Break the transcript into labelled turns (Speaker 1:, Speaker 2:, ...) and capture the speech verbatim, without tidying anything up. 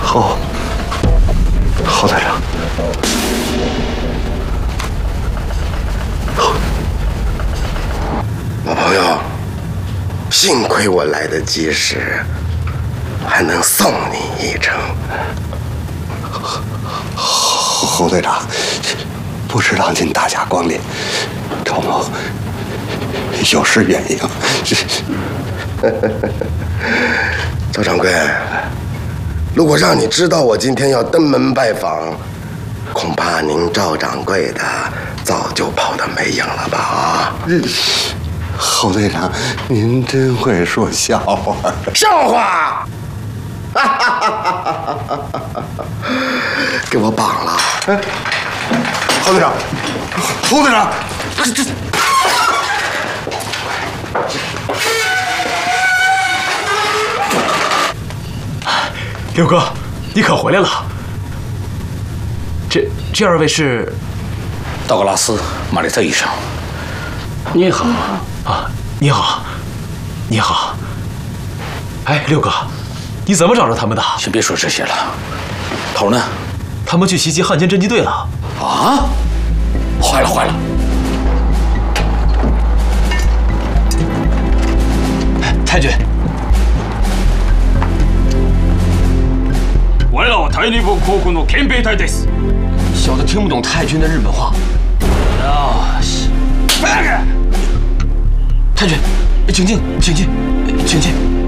Speaker 1: 侯，侯队长，侯，
Speaker 2: 老朋友，幸亏我来得及时，还能送你一程。
Speaker 1: 侯侯队长，不知道您大驾光临，赵某有失远迎。
Speaker 2: 赵掌柜，如果让你知道我今天要登门拜访，恐怕您赵掌柜的早就跑得没影了吧？啊！
Speaker 1: 侯队长，您真会说笑话。
Speaker 2: 笑话！给我绑了！
Speaker 1: 哎，侯队长，侯队长，这这。
Speaker 3: 六哥，你可回来了。这这二位是
Speaker 4: 道格拉斯·马里特医生。
Speaker 3: 你好啊，你好，你好。哎，六哥，你怎么找着他们的？
Speaker 4: 先别说这些了。头呢？
Speaker 3: 他们去袭击汉奸侦缉队了。
Speaker 4: 啊！坏了坏了！
Speaker 3: 哎，太君。
Speaker 5: 我らは大日本航空の憲兵隊です。
Speaker 3: 小的听不懂太君的日本话。
Speaker 5: よし。
Speaker 3: 太君，请进，请进，请进。